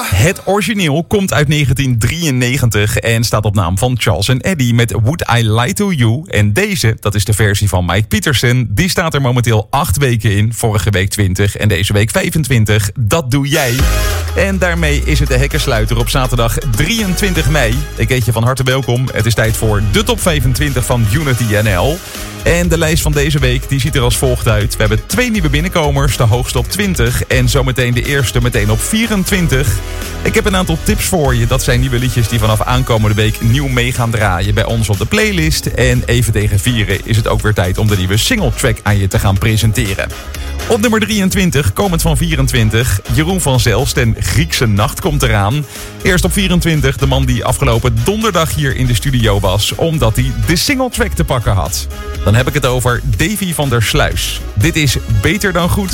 Het origineel komt uit 1993 en staat op naam van Charles & Eddie met Would I Lie to You. En deze, dat is de versie van Mike Peterson, die staat er momenteel 8 weken in. Vorige week 20 en deze week 25. Dat doe jij. En daarmee is het de hekkensluiter op zaterdag 23 mei. Ik heet je van harte welkom. Het is tijd voor de top 25 van Unity NL. En de lijst van deze week die ziet er als volgt uit. We hebben 2 nieuwe binnenkomers, de hoogste op 20 en zometeen de eerste meteen op 24. Ik heb een aantal tips voor je. Dat zijn nieuwe liedjes die vanaf aankomende week nieuw mee gaan draaien bij ons op de playlist. En even tegen 4 is het ook weer tijd om de nieuwe single track aan je te gaan presenteren. Op nummer 23, komend van 24, Jeroen van Zelst en Griekse Nacht komt eraan. Eerst op 24, de man die afgelopen donderdag hier in de studio was, omdat hij de single track te pakken had. Dan heb ik het over Davy van der Sluis. Dit is Beter dan Goed.